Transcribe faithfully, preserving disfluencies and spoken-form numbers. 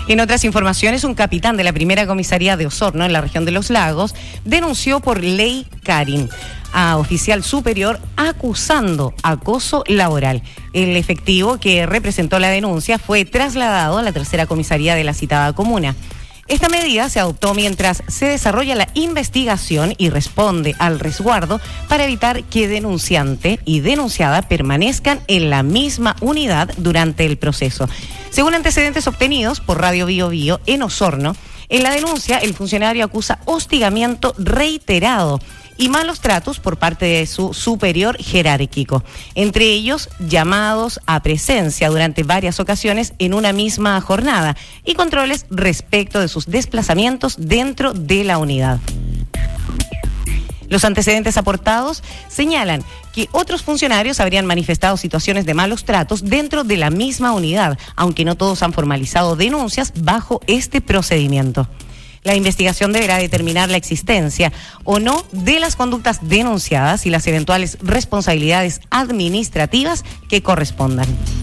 En otras informaciones, un capitán de la primera comisaría de Osorno, en la región de Los Lagos, denunció por ley Karin a oficial superior acusando acoso laboral. El efectivo que representó la denuncia fue trasladado a la tercera comisaría de la citada comuna. Esta medida se adoptó mientras se desarrolla la investigación y responde al resguardo para evitar que denunciante y denunciada permanezcan en la misma unidad durante el proceso. Según antecedentes obtenidos por Radio Bio Bio en Osorno, en la denuncia el funcionario acusa hostigamiento reiterado y malos tratos por parte de su superior jerárquico, entre ellos llamados a presencia durante varias ocasiones en una misma jornada y controles respecto de sus desplazamientos dentro de la unidad. Los antecedentes aportados señalan que otros funcionarios habrían manifestado situaciones de malos tratos dentro de la misma unidad, aunque no todos han formalizado denuncias bajo este procedimiento. La investigación deberá determinar la existencia o no de las conductas denunciadas y las eventuales responsabilidades administrativas que correspondan.